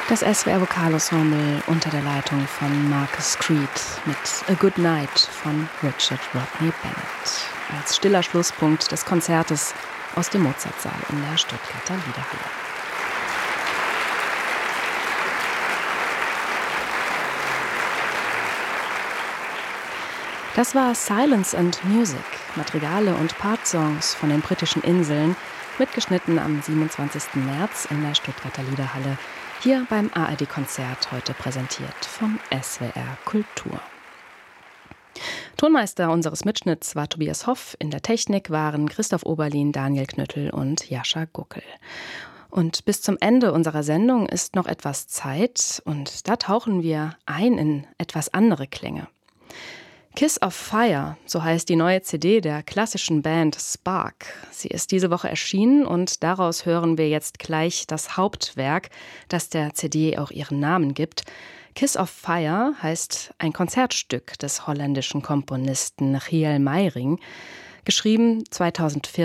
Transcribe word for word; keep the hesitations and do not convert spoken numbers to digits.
Das S W R Vokalensemble unter der Leitung von Marcus Creed mit A Good Night von Richard Rodney Bennett. Als stiller Schlusspunkt des Konzertes aus dem Mozartsaal in der Stuttgarter Liederhalle. Das war Silence and Music, Madrigale und Partsongs von den britischen Inseln, mitgeschnitten am siebenundzwanzigsten März in der Stuttgarter Liederhalle, hier beim A R D-Konzert, heute präsentiert vom S W R Kultur. Tonmeister unseres Mitschnitts war Tobias Hoff, in der Technik waren Christoph Oberlin, Daniel Knüttel und Jascha Guckel. Und bis zum Ende unserer Sendung ist noch etwas Zeit und da tauchen wir ein in etwas andere Klänge. Kiss of Fire, so heißt die neue C D der klassischen Band Spark. Sie ist diese Woche erschienen und daraus hören wir jetzt gleich das Hauptwerk, das der C D auch ihren Namen gibt. Kiss of Fire heißt ein Konzertstück des holländischen Komponisten Giel Meijering, geschrieben zweitausendvierzehn